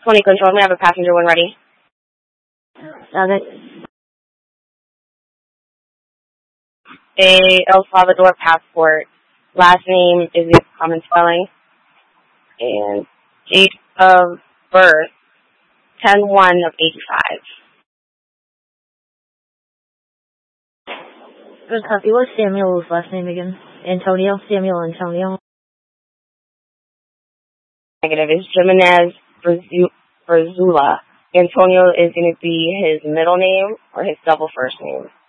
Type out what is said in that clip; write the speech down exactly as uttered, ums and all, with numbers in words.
twenty control, we have a passenger when ready. Okay. A El Salvador passport. Last name is the common spelling. And date of birth, ten one of eighty-five. Good copy. What's Samuel's last name again? Antonio? Samuel Antonio? Negative is Jimenez Brazula. Antonio is going to be his middle name or his double first name.